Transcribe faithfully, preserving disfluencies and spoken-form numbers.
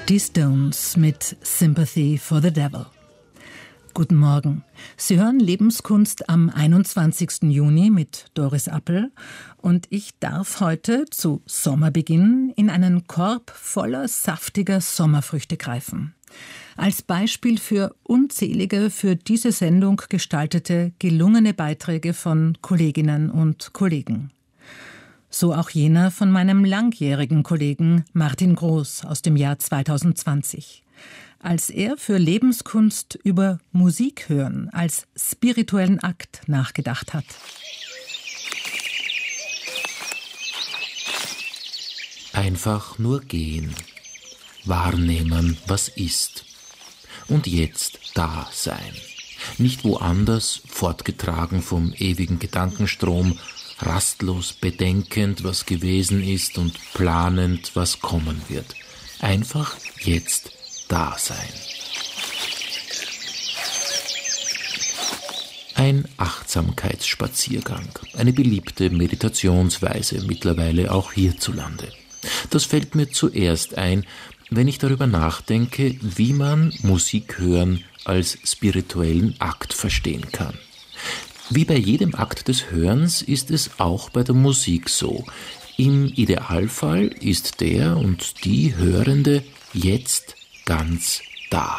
Die Stones mit Sympathy for the Devil. Guten Morgen. Sie hören Lebenskunst am einundzwanzigsten Juni mit Doris Appel und ich darf heute zu Sommerbeginn in einen Korb voller saftiger Sommerfrüchte greifen. Als Beispiel für unzählige für diese Sendung gestaltete, gelungene Beiträge von Kolleginnen und Kollegen. So auch jener von meinem langjährigen Kollegen Martin Groß aus dem Jahr zweitausendzwanzig. Als er für Lebenskunst über Musik hören als spirituellen Akt nachgedacht hat. Einfach nur gehen, wahrnehmen, was ist. Und jetzt da sein. Nicht woanders, fortgetragen vom ewigen Gedankenstrom, rastlos bedenkend, was gewesen ist und planend, was kommen wird. Einfach jetzt da sein. Ein Achtsamkeitsspaziergang, eine beliebte Meditationsweise, mittlerweile auch hierzulande. Das fällt mir zuerst ein, wenn ich darüber nachdenke, wie man Musik hören als spirituellen Akt verstehen kann. Wie bei jedem Akt des Hörens ist es auch bei der Musik so. Im Idealfall ist der und die Hörende jetzt ganz da.